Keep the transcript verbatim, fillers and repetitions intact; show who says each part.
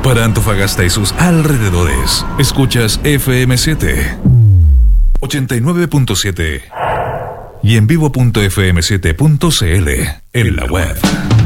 Speaker 1: Para Antofagasta y sus alrededores, escuchas F M siete ochenta y nueve punto siete y en vivo punto f m siete punto c l en la web.